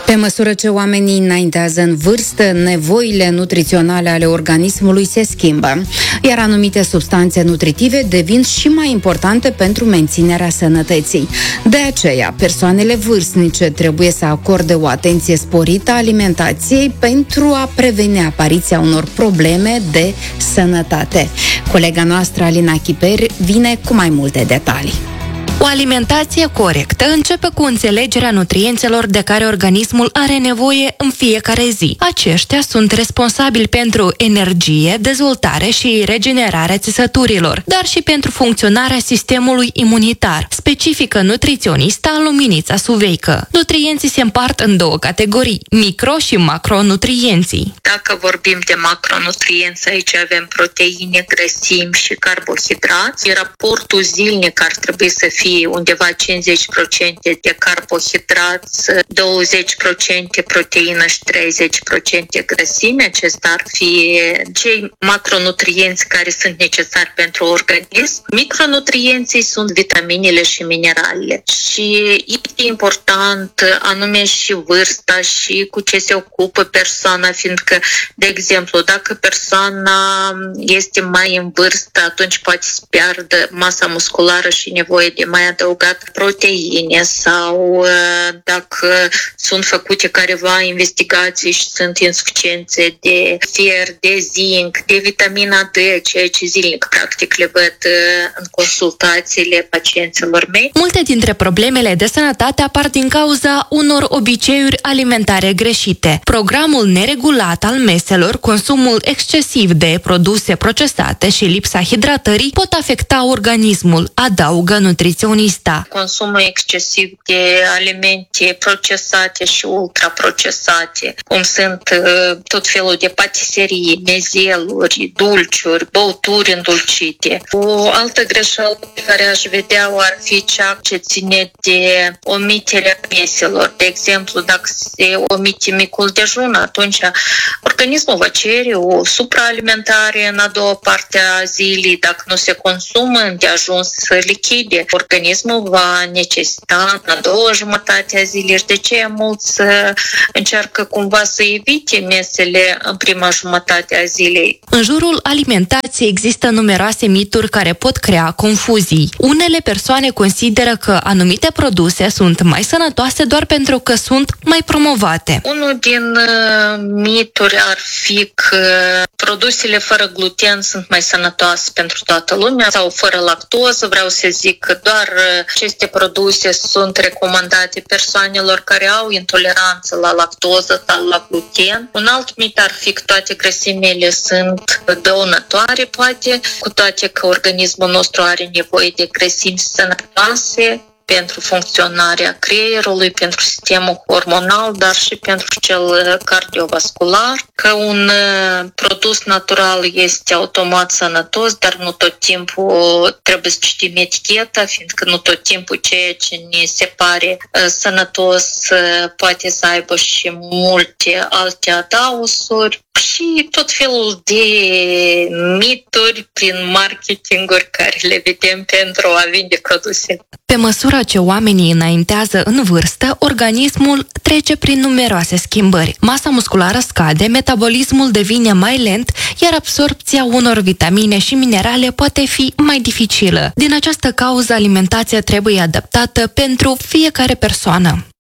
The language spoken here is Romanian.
Pe măsură ce oamenii înaintează în vârstă, nevoile nutriționale ale organismului se schimbă, iar anumite substanțe nutritive devin și mai importante pentru menținerea sănătății. De aceea, persoanele vârstnice trebuie să acorde o atenție sporită alimentației pentru a preveni apariția unor probleme de sănătate. Colega noastră, Alina Chiper, vine cu mai multe detalii. O alimentație corectă începe cu înțelegerea nutrienților de care organismul are nevoie în fiecare zi. Aceștia sunt responsabili pentru energie, dezvoltare și regenerarea țesăturilor, dar și pentru funcționarea sistemului imunitar, specifică nutriționista Luminița Suveică. Nutrienții se împart în două categorii, micro- și macronutrienții. Dacă vorbim de macronutrienți, aici avem proteine, grăsimi și carbohidrați. Raportul zilnic ar trebui să fie undeva 50% de carbohidrați, 20% proteină și 30% grăsime. Acestea ar fi cei macronutrienți care sunt necesari pentru organism. Micronutrienții sunt vitaminele și mineralele. Și e important anume și vârsta și cu ce se ocupă persoana, fiindcă, de exemplu, dacă persoana este mai în vârstă, atunci poate să piardă masa musculară și nevoie de mai adăugat proteine, sau dacă sunt făcute careva investigații și sunt insuficiențe de fier, de zinc, de vitamina D, ceea ce zilnic practic le văd în consultațiile pacienților mei. Multe dintre problemele de sănătate apar din cauza unor obiceiuri alimentare greșite. Programul neregulat al meselor, consumul excesiv de produse procesate și lipsa hidratării pot afecta organismul, adaugă nutriționista. Consumul excesiv de alimente procesate și ultraprocesate, cum sunt tot felul de patiserii, mezeluri, dulciuri, băuturi îndulcite. O altă greșeală pe care aș vedea-o ar fi cea ce ține de omiterea meselor. De exemplu, dacă se omite micul dejun, atunci organismul va cere o supraalimentare în a doua parte a zilei. Dacă nu se consumă îndeajuns lichide, organismul va necesita în a doua jumătate a zilei. De ce mulți încearcă cumva să evite mesele în prima jumătate a zilei? În jurul alimentației există numeroase mituri care pot crea confuzii. Unele persoane consideră că anumite produse sunt mai sănătoase doar pentru că sunt mai promovate. Unul din mituri ar fi că produsele fără gluten sunt mai sănătoase pentru toată lumea sau fără lactoză. Vreau să zic că doar aceste produse sunt recomandate persoanelor care au intoleranță la lactoză sau la gluten. Un alt mit ar fi că toate grăsimile sunt dăunătoare, poate, cu toate că organismul nostru are nevoie de grăsimi sănătoase pentru funcționarea creierului, pentru sistemul hormonal, dar și pentru cel cardiovascular, că un produs natural este automat sănătos, dar nu tot timpul trebuie să citim eticheta, fiindcă nu tot timpul ceea ce ne se pare sănătos poate să aibă și multe alte adaosuri și tot felul de mituri prin marketinguri care le vedem pentru a vinde produse. Pe măsură ce oamenii înaintează în vârstă, organismul trece prin numeroase schimbări. Masa musculară scade, metabolismul devine mai lent, iar absorbția unor vitamine și minerale poate fi mai dificilă. Din această cauză, alimentația trebuie adaptată pentru fiecare persoană.